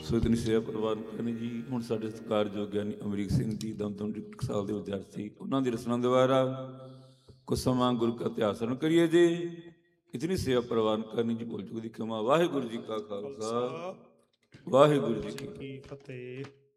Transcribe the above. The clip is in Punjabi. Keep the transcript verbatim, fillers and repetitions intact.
ਸੋ ਇਤਨੀ ਸੇਵਾ ਪ੍ਰਵਾਨ ਕਰਨੀ ਜੀ। ਹੁਣ ਸਾਡੇ ਸਤਿਕਾਰਯੋਗ ਗਿਆਨੀ ਅਮਰੀਕ ਸਿੰਘ ਜੀ ਦਮਦਮ ਇੱਕ ਸਾਲ ਦੇ ਵਿਦਿਆਰਥੀ, ਉਹਨਾਂ ਦੀ ਰਚਨਾ ਦੁਆਰਾ ਕੁਝ ਸਮਾਂ ਗੁਰੂ ਕਾ ਇਤਿਹਾਸ ਸਰਵਣ ਕਰੀਏ ਜੀ। ਇਤਨੀ ਸੇਵਾ ਪ੍ਰਵਾਨ ਕਰਨੀ ਜੀ। ਭੁੱਲ ਚੁੱਕ ਦੀ ਖਿਮਾ। ਵਾਹਿਗੁਰੂ ਜੀ ਕਾ ਖਾਲਸਾ, ਵਾਹਿਗੁਰੂ ਜੀ ਕੀ ਫਤਿਹ।